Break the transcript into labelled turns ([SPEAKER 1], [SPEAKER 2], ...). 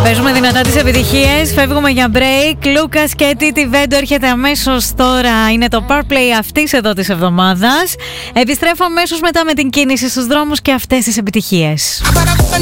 [SPEAKER 1] Παίζουμε δυνατά τις επιτυχίες. Φεύγουμε για break. Λούκας και Τίτι Βέντο έρχεται αμέσως τώρα. Είναι το Power Play αυτής εδώ της εβδομάδας. Επιστρέφω αμέσως μετά με την κίνηση στους δρόμους και αυτές τις επιτυχίες.